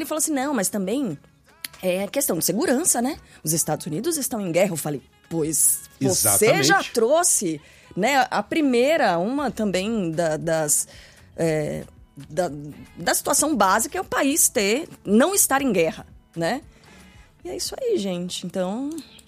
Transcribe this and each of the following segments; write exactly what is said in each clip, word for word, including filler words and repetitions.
ele falou assim, não, mas também é questão de segurança, né? Os Estados Unidos estão em guerra. Eu falei, pois você Exatamente. já trouxe, né? A primeira, uma também da, das... É, da, da situação básica é o país ter, não estar em guerra, né? E é isso aí, gente. Então...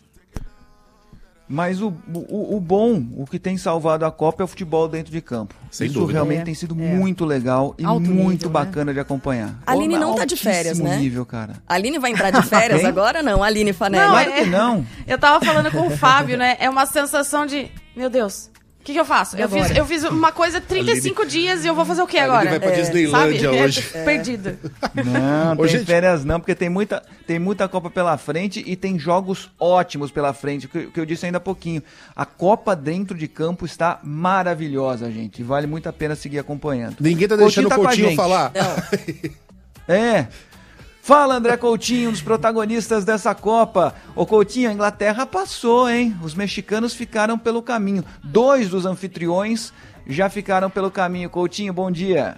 Mas o, o, o bom, o que tem salvado a Copa é o futebol dentro de campo. Sem Isso dúvida. realmente É, tem sido é. muito legal e Alto muito nível, bacana de acompanhar. A Aline Pô, não tá de férias, altíssimo né? nível, cara. A Aline vai entrar de férias Quem? agora? Não, a Aline Fanelli. Não, Claro é- que não. Eu tava falando com o Fábio, né? É uma sensação de, meu Deus, o que, que eu faço? E Eu fiz, agora? eu fiz uma coisa trinta e cinco dias e eu vou fazer o que agora? Ele vai pra É, Disneylândia Sabe? hoje. É, perdida. Não, Ô, tem gente- férias não, porque tem muita, tem muita Copa pela frente e tem jogos ótimos pela frente, que, que eu disse ainda há pouquinho. A Copa dentro de campo está maravilhosa, gente, e vale muito a pena seguir acompanhando. Ninguém tá Coutinho deixando tá o com a Coutinho gente. falar. É. Fala, André Coutinho, um dos protagonistas dessa Copa. Ô Coutinho, a Inglaterra passou, hein? Os mexicanos ficaram pelo caminho. Dois dos anfitriões já ficaram pelo caminho. Coutinho, bom dia.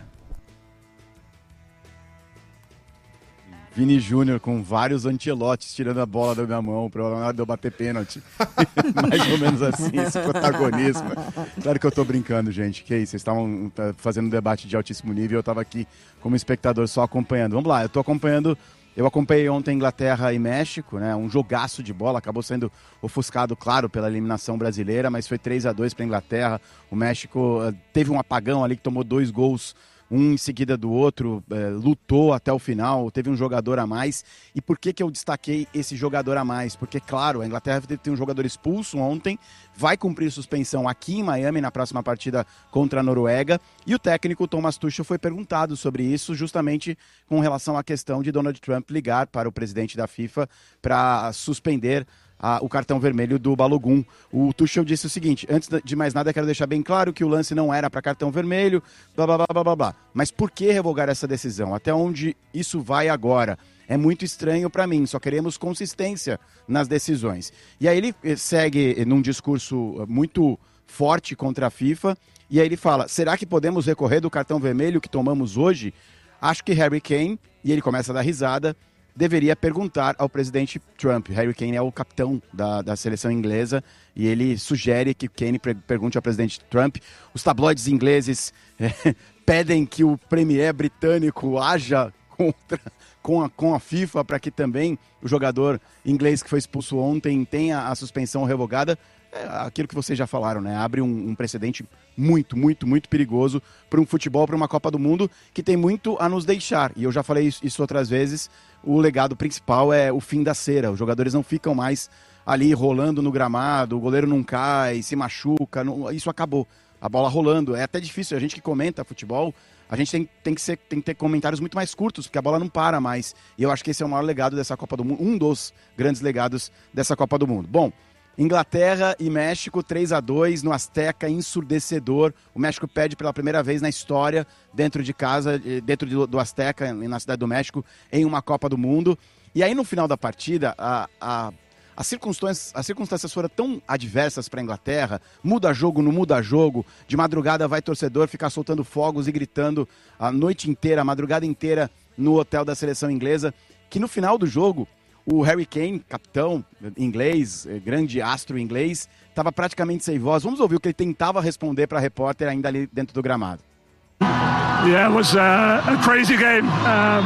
Vini Júnior com vários Ancelotes tirando a bola da minha mão pra na hora de eu bater pênalti. Mais ou menos assim, esse protagonismo. Claro que eu tô brincando, gente. Que isso, vocês estavam tá, fazendo um debate de altíssimo nível, eu tava aqui como espectador só acompanhando. Vamos lá, eu tô acompanhando... Eu acompanhei ontem Inglaterra e México, né? Um jogaço de bola, acabou sendo ofuscado, claro, pela eliminação brasileira, mas foi três a dois para a Inglaterra. O México uh, teve um apagão ali que tomou dois gols, um em seguida do outro, uh, lutou até o final, teve um jogador a mais. E por que que eu destaquei esse jogador a mais? Porque, claro, a Inglaterra teve um jogador expulso ontem, vai cumprir suspensão aqui em Miami na próxima partida contra a Noruega. E o técnico Thomas Tuchel foi perguntado sobre isso, justamente com relação à questão de Donald Trump ligar para o presidente da FIFA para suspender a, o cartão vermelho do Balogun. O Tuchel disse o seguinte: antes de mais nada, quero deixar bem claro que o lance não era para cartão vermelho, blá, blá, blá, blá, blá, blá. Mas por que revogar essa decisão? Até onde isso vai agora? É muito estranho para mim, só queremos consistência nas decisões. E aí ele segue num discurso muito forte contra a FIFA, e aí ele fala, será que podemos recorrer do cartão vermelho que tomamos hoje? Acho que Harry Kane, e ele começa a dar risada, deveria perguntar ao presidente Trump. Harry Kane é o capitão da, da seleção inglesa, e ele sugere que Kane pergunte ao presidente Trump. Os tabloides ingleses é, pedem que o premier britânico haja contra... Com a, com a FIFA, para que também o jogador inglês que foi expulso ontem tenha a suspensão revogada. É aquilo que vocês já falaram, né? Abre um, um precedente muito, muito, muito perigoso para um futebol, para uma Copa do Mundo, que tem muito a nos deixar. E eu já falei isso, isso outras vezes, o legado principal é o fim da cera. Os jogadores não ficam mais ali rolando no gramado, o goleiro não cai, se machuca, não, isso acabou. A bola rolando, é até difícil, a gente que comenta futebol, a gente tem, tem, que ser, tem que ter comentários muito mais curtos, porque a bola não para mais. E eu acho que esse é o maior legado dessa Copa do Mundo, um dos grandes legados dessa Copa do Mundo. Bom, Inglaterra e México, três a dois no Azteca, ensurdecedor. O México perde pela primeira vez na história, dentro de casa, dentro do, do Azteca, na Cidade do México, em uma Copa do Mundo. E aí no final da partida, a... a As circunstâncias, as circunstâncias foram tão adversas para a Inglaterra, muda jogo, não muda jogo, de madrugada vai torcedor ficar soltando fogos e gritando a noite inteira, a madrugada inteira no hotel da seleção inglesa, que no final do jogo, o Harry Kane, capitão inglês, grande astro inglês, estava praticamente sem voz. Vamos ouvir o que ele tentava responder para a repórter ainda ali dentro do gramado. Yeah, it was a, a crazy game. Um,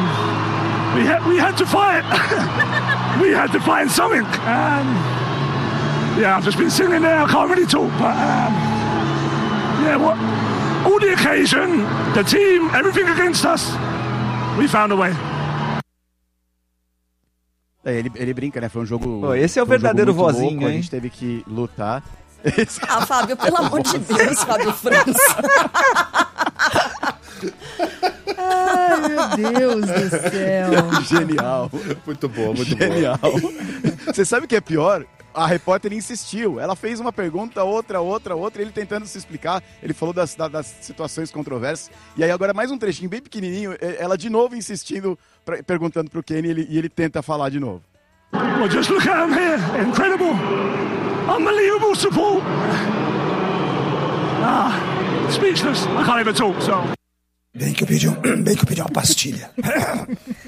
we, had, we had to fight. We had to find something. Um, yeah, I've just been singing there. I can't really talk, but um, yeah, what? All the occasion, the team, everything against us, we found a way. É, ele, ele brinca, né? Foi um jogo. Pô, esse é o foi um verdadeiro jogo muito vozinho, louco, hein? A gente teve que lutar. Ah, Fábio, pelo amor de Deus, Fábio França. Ai, meu Deus do céu. Genial. Muito bom, muito Genial. bom. Você sabe o que é pior? A repórter insistiu. Ela fez uma pergunta, outra, outra, outra, ele tentando se explicar. Ele falou das, das situações controversas. E aí agora mais um trechinho bem pequenininho, ela de novo insistindo, pra, perguntando pro Kenny, ele, e ele tenta falar de novo. Well, just look at him here. Incredible. Unbelievable support. Ah, speechless. I can't even talk, so... Bem que eu pedi, um, bem que eu pedi uma pastilha.